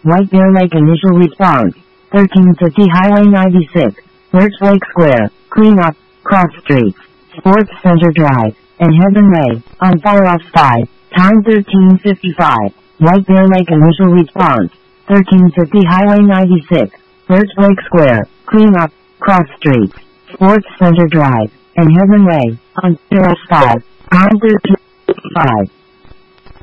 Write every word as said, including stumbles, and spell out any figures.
White Bear Lake initial response, thirteen fifty Highway ninety-six, Birch Lake Square, cleanup, cross streets, Sports Center Drive, and Heaven Way, on fire off five, time thirteen fifty-five, White Bear Lake initial response, thirteen fifty Highway ninety-six, Birch Lake Square, cleanup, cross streets, Sports Center Drive, and Heaven Way, on fire off five, time thirteen fifty-five.